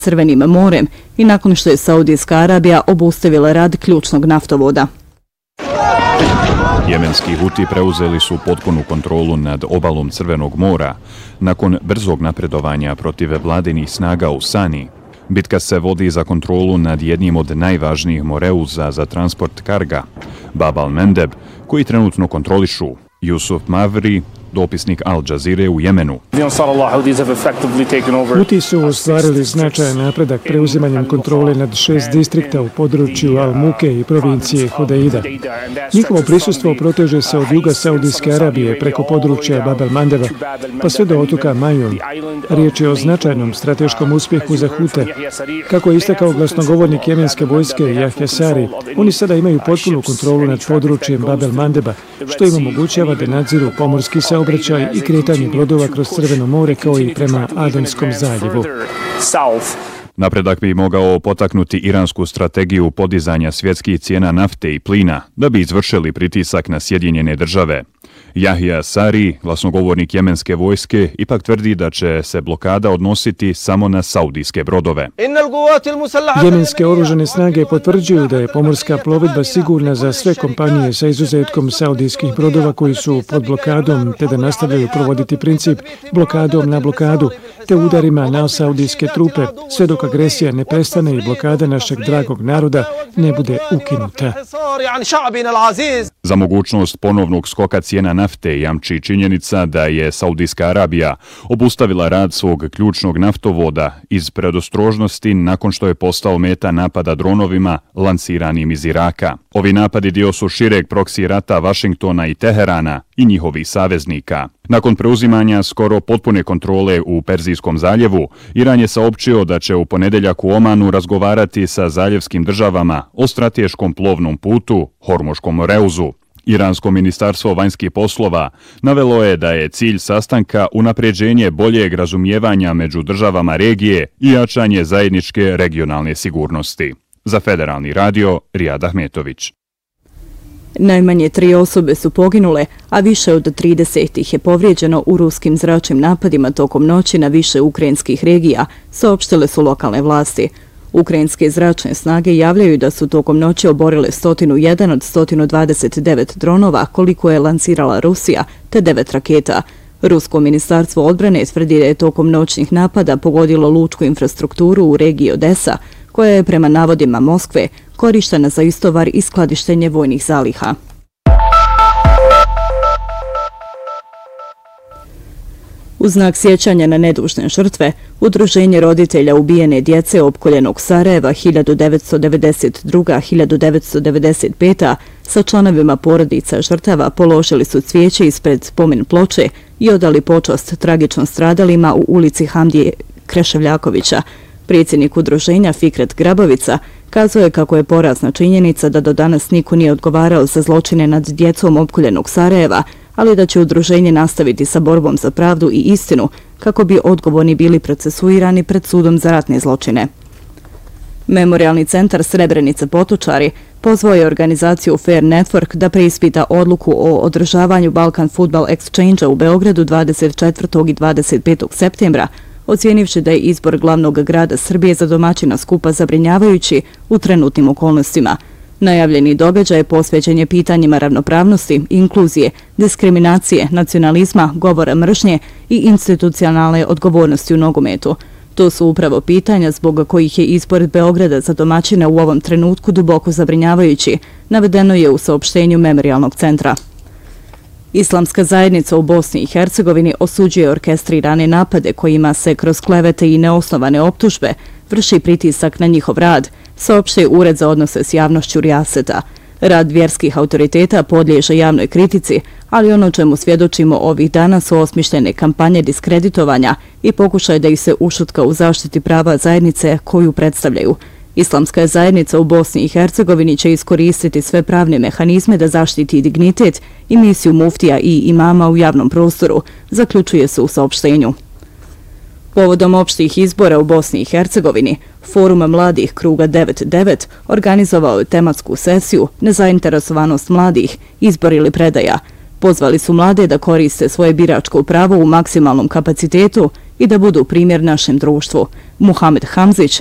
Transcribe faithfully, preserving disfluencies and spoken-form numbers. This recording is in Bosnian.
Crvenim morem i nakon što je Saudijska Arabija obustavila rad ključnog naftovoda. Jemenski Huti preuzeli su potpunu kontrolu nad obalom Crvenog mora nakon brzog napredovanja protiv vladinih snaga u Sani. Bitka se vodi za kontrolu nad jednim od najvažnijih moreuza za transport karga, Bab al-Mandeb, koji trenutno kontrolišu Jusuf Mavri, dopisnik Al Jazeere u Jemenu. Huti su ostvarili značajan napredak preuzimanjem kontrole nad šest distrikta u području Al-Muke i provincije Hodeida. Njihovo prisustvo proteže se od juga Saudijske Arabije preko područja Bab al-Mandeba pa sve do otoka Majun. Riječ je o značajnom strateškom uspjehu za Hute. Kako je istakao glasnogovornik jemenske vojske Yahya Sari, oni sada imaju potpunu kontrolu nad područjem Bab al-Mandeba, što im omogućava da nadziru pomorski saobraćaj obraćaj i kretanje brodova kroz Crveno more kao i prema Adenskom zaljevu. Napredak bi mogao potaknuti iransku strategiju podizanja svjetskih cijena nafte i plina da bi izvršili pritisak na Sjedinjene države. Yahya Sari, glasnogovornik jemenske vojske, ipak tvrdi da će se blokada odnositi samo na saudijske brodove. Jemenske oružane snage potvrđuju da je pomorska plovidba sigurna za sve kompanije sa izuzetkom saudijskih brodova koji su pod blokadom, te da nastavljaju provoditi princip blokadom na blokadu, te udarima na saudijske trupe, sve dok agresija ne prestane i blokada našeg dragog naroda ne bude ukinuta. Za mogućnost ponovnog skoka cijena nafte jamči činjenica da je Saudijska Arabija obustavila rad svog ključnog naftovoda iz predostrožnosti nakon što je postao meta napada dronovima lansiranim iz Iraka. Ovi napadi dio su šireg proksi rata Vašingtona i Teherana i njihovih saveznika. Nakon preuzimanja skoro potpune kontrole u Perzijskom zaljevu, Iran je saopćio da će u ponedeljak u Omanu razgovarati sa zaljevskim državama o strateškom plovnom putu, Hormuškom moreuzu. Iransko ministarstvo vanjskih poslova navelo je da je cilj sastanka unapređenje boljeg razumijevanja među državama regije i jačanje zajedničke regionalne sigurnosti. Za Federalni radio, Rijad Ahmetović. Najmanje tri osobe su poginule, a više od trideset ih je povrijeđeno u ruskim zračnim napadima tokom noći na više ukrajinskih regija, saopštile su lokalne vlasti. Ukrajinske zračne snage javljaju da su tokom noći oborile sto jedan od sto dvadeset devet dronova koliko je lansirala Rusija, te devet raketa. Rusko ministarstvo odbrane tvrdi da je tokom noćnih napada pogodilo lučku infrastrukturu u regiji Odesa, koja je prema navodima Moskve korištena za istovar i skladištenje vojnih zaliha. U znak sjećanja na nedužne žrtve, Udruženje roditelja ubijene djece opkoljenog Sarajeva hiljadu devetsto devedeset druge do hiljadu devetsto devedeset pete sa članovima porodica žrtava položili su cvijeće ispred spomen ploče i odali počast tragično stradalima u ulici Hamdije Kreševljakovića. Predsjednik udruženja Fikret Grabovica kazao je kako je porazna činjenica da do danas niko nije odgovarao za zločine nad djecom opkoljenog Sarajeva, ali da će udruženje nastaviti sa borbom za pravdu i istinu kako bi odgovorni bili procesuirani pred sudom za ratne zločine. Memorialni centar Srebrenica Potočari pozvao je organizaciju Fair Network da preispita odluku o održavanju Balkan Football Exchange-a u Beogradu dvadeset četvrtog i dvadeset petog septembra, ocijenivši da je izbor glavnog grada Srbije za domaćina skupa zabrinjavajući u trenutnim okolnostima. Najavljeni događaj posvećen je pitanjima ravnopravnosti, inkluzije, diskriminacije, nacionalizma, govora mržnje i institucionalne odgovornosti u nogometu. To su upravo pitanja zbog kojih je izbor Beograda za domaćina u ovom trenutku duboko zabrinjavajući, navedeno je u saopštenju Memorialnog centra. Islamska zajednica u Bosni i Hercegovini osuđuje orkestrirane napade kojima se kroz klevete i neosnovane optužbe vrši pritisak na njihov rad, saopštuje Ured za odnose s javnošću Rijaseta. Rad vjerskih autoriteta podliježe javnoj kritici, ali ono čemu svjedočimo ovih dana su osmišljene kampanje diskreditovanja i pokušaj da ih se ušutka u zaštiti prava zajednice koju predstavljaju. Islamska zajednica u Bosni i Hercegovini će iskoristiti sve pravne mehanizme da zaštiti dignitet i misiju muftija i imama u javnom prostoru, zaključuje se u saopštenju. Povodom opštih izbora u Bosni i Hercegovini, Forum mladih kruga devet devet organizovao je tematsku sesiju Nezainteresovanost mladih, izbor ili predaja. Pozvali su mlade da koriste svoje biračko pravo u maksimalnom kapacitetu i da budu primjer našem društvu. Muhamed Hamzić,